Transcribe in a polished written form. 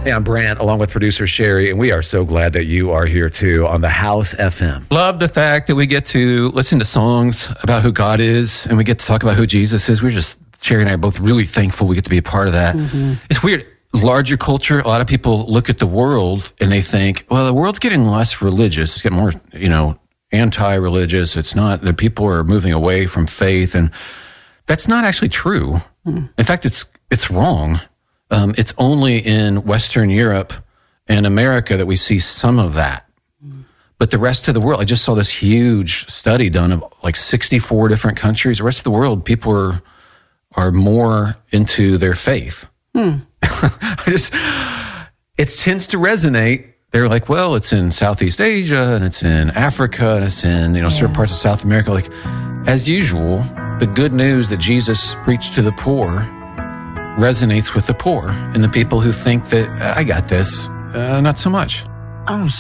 Hey, I'm Brant, along with producer Sherry, and we are so glad that you are here too on the House FM. Love the fact that we get to listen to songs about who God is, and we get to talk about who Jesus is. Sherry and I are both really thankful we get to be a part of that. Mm-hmm. It's weird. Larger culture, a lot of people look at the world and they think, well, the world's getting less religious. It's getting more, anti-religious. It's not that people are moving away from faith, and that's not actually true. Mm. In fact, it's wrong. It's only in Western Europe and America that we see some of that. Mm. But the rest of the world, I just saw this huge study done of like 64 different countries. The rest of the world, people are more into their faith. Mm. It tends to resonate. They're like, well, it's in Southeast Asia and it's in Africa and it's in, certain parts of South America. Like, as usual, the good news that Jesus preached to the poor resonates with the poor and the people who think that I got this, not so much.